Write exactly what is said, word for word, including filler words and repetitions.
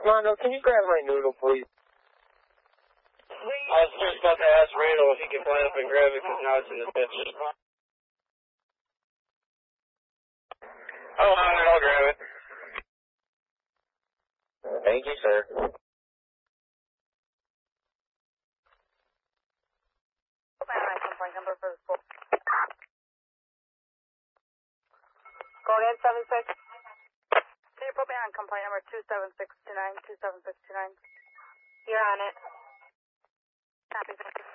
Mondo, can you grab my noodle, please? I was just about to ask Randall if he could fly up and grab it, because now it's in the picture. Oh, I'll grab it. Thank you, sir. Complaint number for the school. Go again, seven six. Can you put me on complaint number two seven six two nine, two seven six two nine? You're on it. Copy.